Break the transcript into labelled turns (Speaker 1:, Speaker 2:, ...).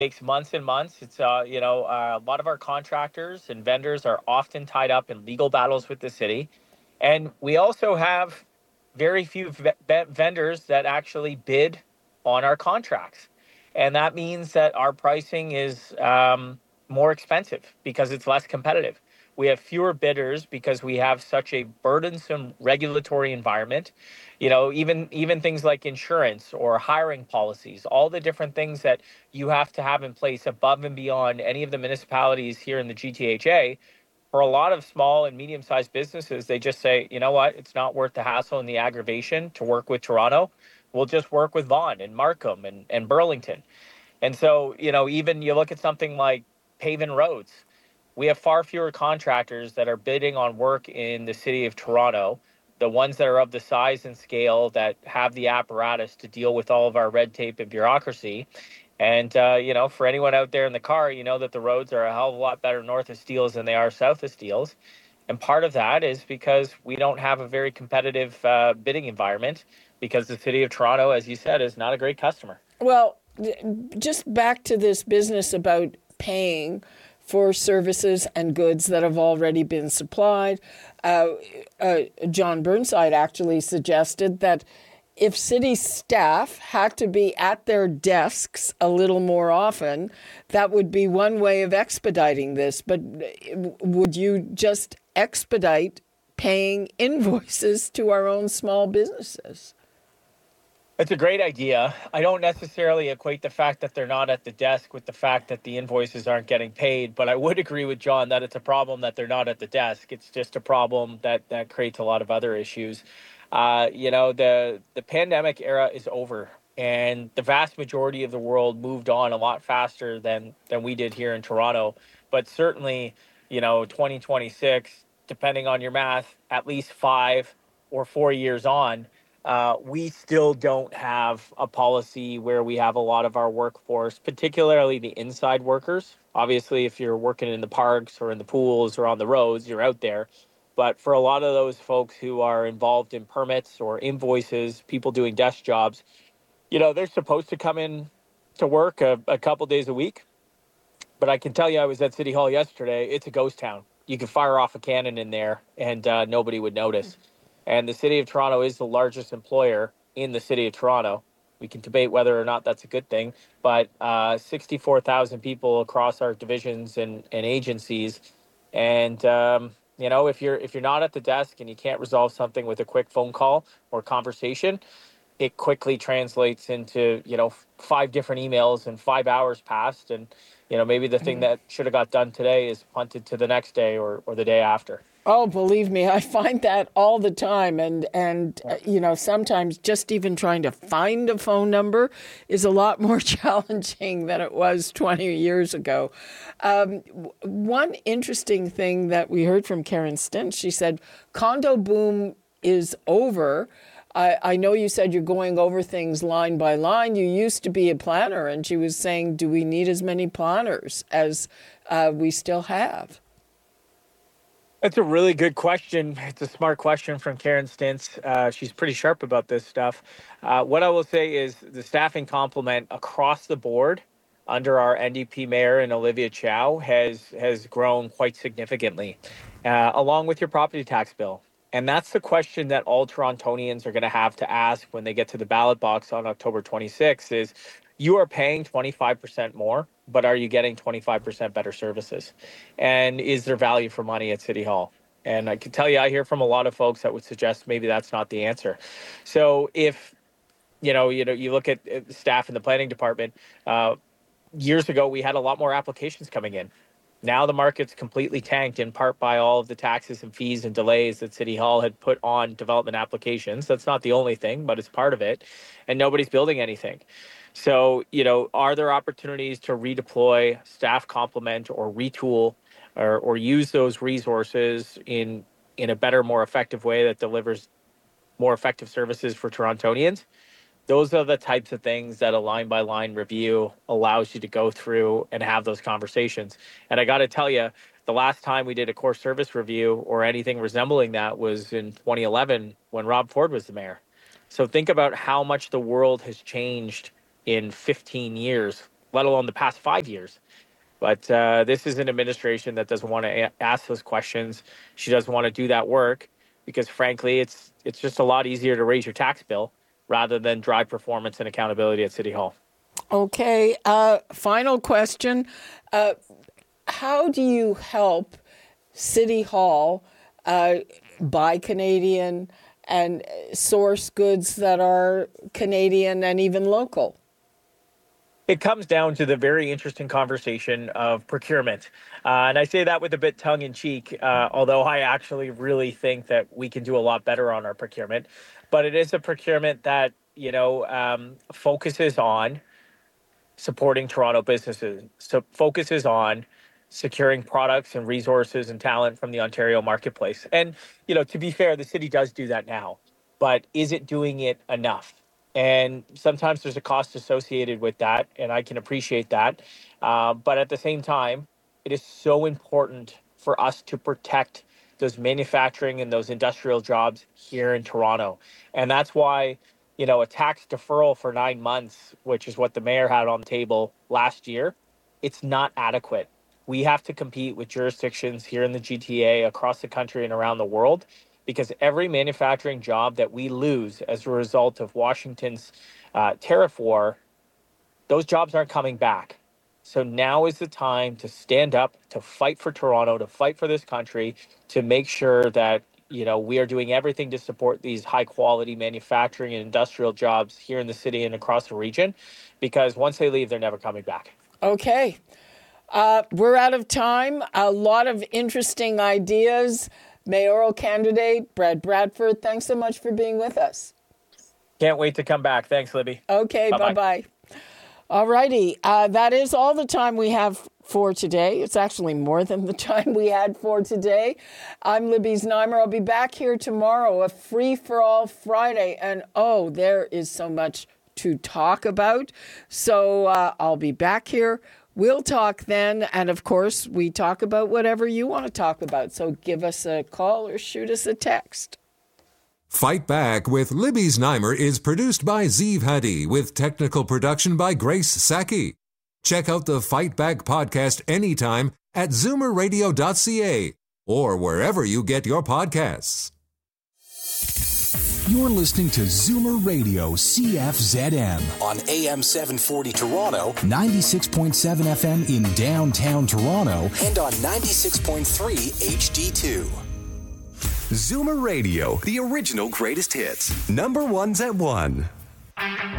Speaker 1: takes months and months. It's a lot of our contractors and vendors are often tied up in legal battles with the city, and we also have very few vendors that actually bid on our contracts, and that means that our pricing is more expensive because it's less competitive. We have fewer bidders because we have such a burdensome regulatory environment. Even things like insurance or hiring policies, all the different things that you have to have in place above and beyond any of the municipalities here in the GTHA. For a lot of small and medium sized businesses, they just say, you know what, it's not worth the hassle and the aggravation to work with Toronto. We'll just work with Vaughan and Markham and Burlington. And so, even you look at something like paving roads, we have far fewer contractors that are bidding on work in the city of Toronto, the ones that are of the size and scale that have the apparatus to deal with all of our red tape and bureaucracy. And, for anyone out there in the car, you know that the roads are a hell of a lot better north of Steeles than they are south of Steeles. And part of that is because we don't have a very competitive bidding environment because the city of Toronto, as you said, is not a great customer.
Speaker 2: Well, just back to this business about paying for services and goods that have already been supplied. John Burnside actually suggested that if city staff had to be at their desks a little more often, that would be one way of expediting this. But would you just expedite paying invoices to our own small businesses?
Speaker 1: It's a great idea. I don't necessarily equate the fact that they're not at the desk with the fact that the invoices aren't getting paid, but I would agree with John that it's a problem that they're not at the desk. It's just a problem that creates a lot of other issues. The pandemic era is over, and the vast majority of the world moved on a lot faster than we did here in Toronto. But certainly, 2026, depending on your math, at least 5 or 4 years on, we still don't have a policy where we have a lot of our workforce, particularly the inside workers. Obviously, if you're working in the parks or in the pools or on the roads, you're out there. But for a lot of those folks who are involved in permits or invoices, people doing desk jobs, they're supposed to come in to work a couple days a week. But I can tell you, I was at City Hall yesterday. It's a ghost town. You could fire off a cannon in there and nobody would notice. And the city of Toronto is the largest employer in the city of Toronto. We can debate whether or not that's a good thing, but 64,000 people across our divisions and agencies. And, if you're not at the desk and you can't resolve something with a quick phone call or conversation, it quickly translates into, 5 different emails and 5 hours passed. And, maybe the thing that should have got done today is punted to the next day or the day after.
Speaker 2: Oh, believe me, I find that all the time. And sometimes just even trying to find a phone number is a lot more challenging than it was 20 years ago. One interesting thing that we heard from Karen Stintz, she said, condo boom is over. I know you said you're going over things line by line. You used to be a planner, and she was saying, do we need as many planners as we still have?
Speaker 1: That's a really good question. It's a smart question from Karen Stintz. She's pretty sharp about this stuff. What I will say is the staffing complement across the board under our NDP mayor and Olivia Chow has grown quite significantly, along with your property tax bill. And that's the question that all Torontonians are going to have to ask when they get to the ballot box on October 26th is, you are paying 25% more, but are you getting 25% better services? And is there value for money at City Hall? And I can tell you, I hear from a lot of folks that would suggest maybe that's not the answer. So if, you look at staff in the planning department, years ago, we had a lot more applications coming in. Now the market's completely tanked in part by all of the taxes and fees and delays that City Hall had put on development applications. That's not the only thing, but it's part of it. And nobody's building anything. So, are there opportunities to redeploy staff complement or retool or use those resources in a better, more effective way that delivers more effective services for Torontonians? Those are the types of things that a line by line review allows you to go through and have those conversations. And I got to tell you, the last time we did a core service review or anything resembling that was in 2011 when Rob Ford was the mayor. So think about how much the world has changed in 15 years let alone the past 5 years. But this is an administration that doesn't want to ask those questions. She doesn't want to do that work because, frankly, it's just a lot easier to raise your tax bill rather than drive performance and accountability at City Hall.
Speaker 2: Okay. Final question. How do you help City Hall buy Canadian and source goods that are Canadian and even local?
Speaker 1: It comes down to the very interesting conversation of procurement. And I say that with a bit tongue in cheek, although I actually really think that we can do a lot better on our procurement. But it is a procurement that, focuses on supporting Toronto businesses, so focuses on securing products and resources and talent from the Ontario marketplace. And, to be fair, the city does do that now, but is it doing it enough? And sometimes there's a cost associated with that, and I can appreciate that. But at the same time, it is so important for us to protect those manufacturing and those industrial jobs here in Toronto. And that's why, a tax deferral for 9 months, which is what the mayor had on the table last year, it's not adequate. We have to compete with jurisdictions here in the GTA, across the country and around the world, because every manufacturing job that we lose as a result of Washington's tariff war, those jobs aren't coming back. So now is the time to stand up, to fight for Toronto, to fight for this country, to make sure that, we are doing everything to support these high quality manufacturing and industrial jobs here in the city and across the region, because once they leave, they're never coming back.
Speaker 2: Okay. We're out of time. A lot of interesting ideas. Mayoral candidate Brad Bradford, thanks so much for being with us.
Speaker 1: Can't wait to come back. Thanks, Libby.
Speaker 2: Okay, bye-bye. All righty. That is all the time we have for today. It's actually more than the time we had for today. I'm Libby Znaimer. I'll be back here tomorrow, a free-for-all Friday. And, there is so much to talk about. So I'll be back here. We'll talk then. And, of course, we talk about whatever you want to talk about. So give us a call or shoot us a text.
Speaker 3: Fight Back with Libby Znaimer is produced by Zeev Hadi with technical production by Grace Saki. Check out the Fight Back podcast anytime at zoomerradio.ca or wherever you get your podcasts.
Speaker 4: You're listening to Zoomer Radio CFZM on AM 740 Toronto, 96.7 FM in downtown Toronto, and on 96.3 HD2. Zoomer Radio, the original greatest hits. Number ones at 1.